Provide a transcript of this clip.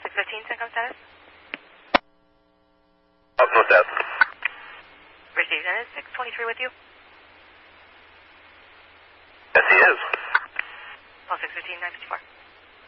615, Syncom status? No status. Received, and is 623 with you? Yes, he is. Call 615, 954.